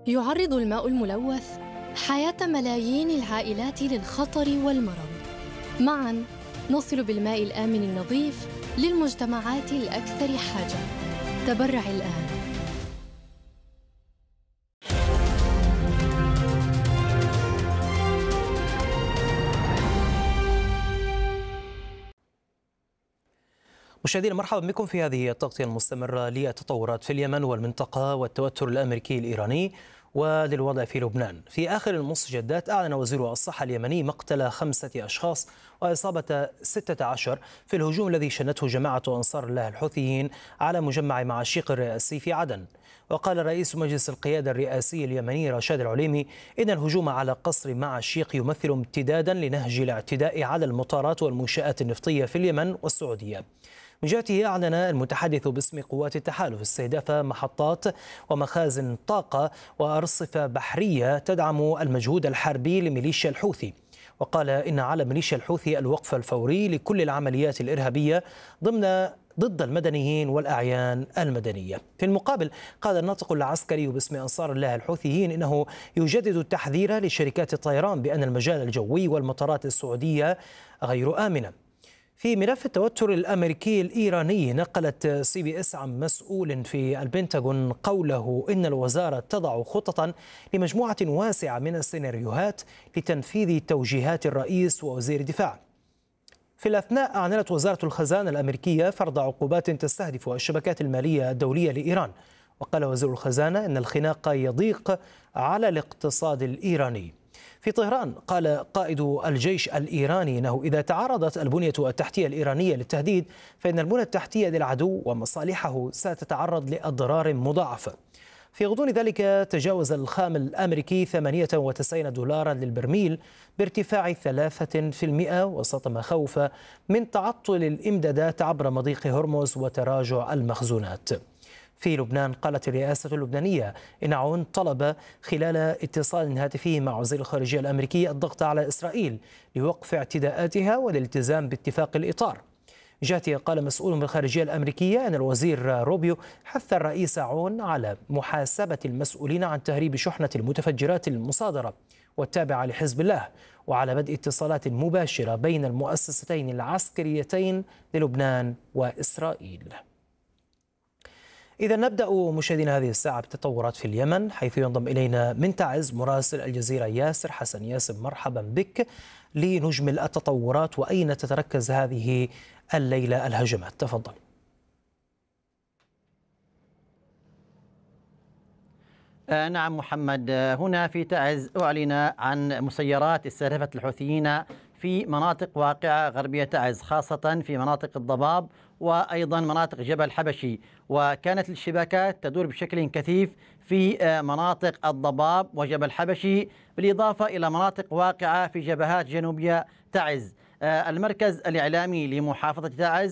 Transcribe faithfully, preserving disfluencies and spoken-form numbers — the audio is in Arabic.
يعرض الماء الملوث حياة ملايين العائلات للخطر والمرض. معاً نصل بالماء الآمن النظيف للمجتمعات الأكثر حاجة. تبرع الآن. مشاهدينا مرحبا بكم في هذه التغطية المستمرة للتطورات في اليمن والمنطقة والتوتر الأمريكي الإيراني وللوضع في لبنان. في آخر المستجدات أعلن وزير الصحة اليمني مقتل خمسة أشخاص وإصابة ستة عشر في الهجوم الذي شنته جماعة أنصار الله الحوثيين على مجمع معاشيق الرئاسي في عدن. وقال رئيس مجلس القيادة الرئاسي اليمني رشاد العليمي إن الهجوم على قصر معاشيق يمثل امتدادا لنهج الاعتداء على المطارات والمنشآت النفطية في اليمن والسعودية. من جهته أعلن المتحدث باسم قوات التحالف استهداف محطات ومخازن طاقة وأرصفة بحرية تدعم المجهود الحربي لميليشيا الحوثي. وقال إن على ميليشيا الحوثي الوقف الفوري لكل العمليات الإرهابية ضمن ضد المدنيين والأعيان المدنية. في المقابل قال الناطق العسكري باسم أنصار الله الحوثيين إنه يجدد التحذير لشركات الطيران بأن المجال الجوي والمطارات السعودية غير آمنة. في ملف التوتر الأمريكي الإيراني، نقلت سي بي إس عن مسؤول في البنتاغون قوله إن الوزارة تضع خططا لمجموعة واسعة من السيناريوهات لتنفيذ توجيهات الرئيس ووزير الدفاع. في الأثناء أعلنت وزارة الخزانة الأمريكية فرض عقوبات تستهدف الشبكات المالية الدولية لإيران. وقال وزير الخزانة إن الخناق يضيق على الاقتصاد الإيراني. في طهران قال قائد الجيش الإيراني إنه إذا تعرضت البنية التحتية الإيرانية للتهديد فإن البنية التحتية للعدو ومصالحه ستتعرض لأضرار مضاعفة. في غضون ذلك تجاوز الخام الأمريكي ثمانية وتسعين دولارا للبرميل بارتفاع ثلاثة بالمئة وسط مخاوف من تعطل الإمدادات عبر مضيق هرمز وتراجع المخزونات. في لبنان قالت الرئاسة اللبنانية إن عون طلب خلال اتصال هاتفي مع وزير الخارجية الأمريكي الضغط على إسرائيل لوقف اعتداءاتها والالتزام باتفاق الإطار. جهته قال مسؤول بالخارجية الأمريكية أن الوزير روبيو حث الرئيس عون على محاسبة المسؤولين عن تهريب شحنة المتفجرات المصادرة والتابعة لحزب الله، وعلى بدء اتصالات مباشرة بين المؤسستين العسكريتين للبنان وإسرائيل. إذا نبدأ مشاهدينا هذه الساعة بالتطورات في اليمن، حيث ينضم إلينا من تعز مراسل الجزيرة ياسر حسن. ياسر مرحبا بك لنجمل التطورات وأين تتركز هذه الليلة الهجمات، تفضل. آه نعم محمد، هنا في تعز أعلن عن مسيرات استهدفت الحوثيين في مناطق واقعة غربية تعز، خاصة في مناطق الضباب وأيضا مناطق جبل حبشي. وكانت الاشتباكات تدور بشكل كثيف في مناطق الضباب وجبل حبشي، بالإضافة إلى مناطق واقعة في جبهات جنوبية تعز. المركز الإعلامي لمحافظة تعز